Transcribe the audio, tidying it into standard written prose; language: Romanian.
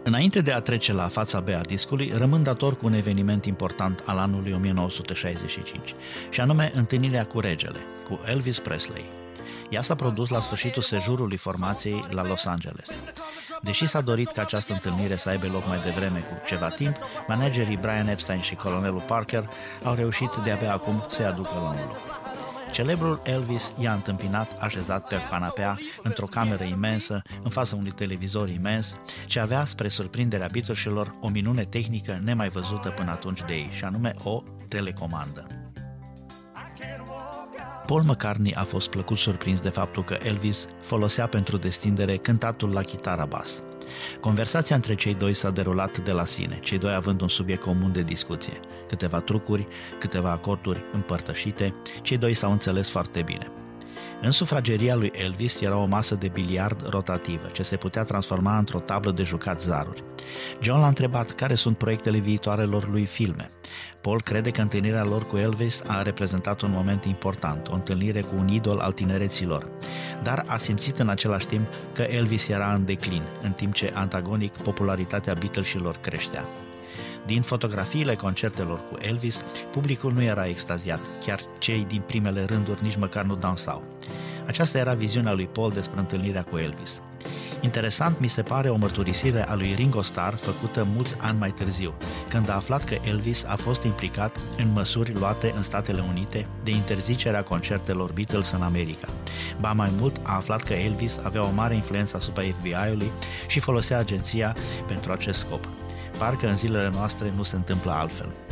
Înainte de a trece la fața B a discului, rămân dator cu un eveniment important al anului 1965, și anume întâlnirea cu regele, cu Elvis Presley. Ea s-a produs la sfârșitul sejurului formației la Los Angeles. Deși s-a dorit ca această întâlnire să aibă loc mai devreme cu ceva timp, managerii Brian Epstein și colonelul Parker au reușit de-abia acum să-i aducă la un loc. Celebrul Elvis i-a întâmpinat așezat pe o canapea într-o cameră imensă, în fața unui televizor imens, ce avea, spre surprinderea Beatlesilor, o minune tehnică nemai văzută până atunci de ei, și anume o telecomandă. Paul McCartney a fost plăcut surprins de faptul că Elvis folosea pentru destindere cântatul la chitara bas. Conversația între cei doi s-a derulat de la sine, cei doi având un subiect comun de discuție, câteva trucuri, câteva acorduri împărtășite, cei doi s-au înțeles foarte bine. În sufrageria lui Elvis era o masă de biliard rotativă, ce se putea transforma într-o tablă de jucat zaruri. John l-a întrebat care sunt proiectele viitoarelor lui filme. Paul crede că întâlnirea lor cu Elvis a reprezentat un moment important, o întâlnire cu un idol al tinereții lor, dar a simțit în același timp că Elvis era în declin, în timp ce, antagonic, popularitatea Beatlesilor creștea. Din fotografiile concertelor cu Elvis, publicul nu era extaziat, chiar cei din primele rânduri nici măcar nu dansau. Aceasta era viziunea lui Paul despre întâlnirea cu Elvis. Interesant mi se pare o mărturisire a lui Ringo Starr făcută mulți ani mai târziu, când a aflat că Elvis a fost implicat în măsuri luate în Statele Unite de interzicerea concertelor Beatles în America. Ba mai mult, a aflat că Elvis avea o mare influență asupra FBI-ului și folosea agenția pentru acest scop. Parcă în zilele noastre nu se întâmplă altfel.